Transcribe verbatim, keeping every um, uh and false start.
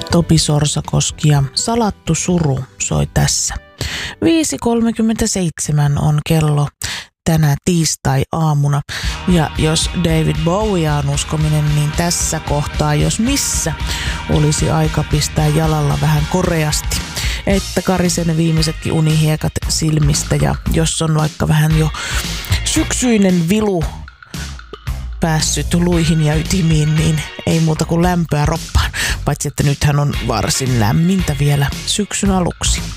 Topi Sorsakoski ja Salattu suru soi tässä. viisi kolmekymmentäseitsemän on kello tänä tiistai-aamuna. Ja jos David Bowieen uskominen, niin tässä kohtaa, jos missä, olisi aika pistää jalalla vähän koreasti. Että karisee ne viimeisetkin unihiekat silmistä, ja jos on vaikka vähän jo syksyinen vilu päässyt luihin ja ytimiin, niin ei muuta kuin lämpöä roppaan. Paitsi että nythän on varsin lämmintä vielä syksyn aluksi.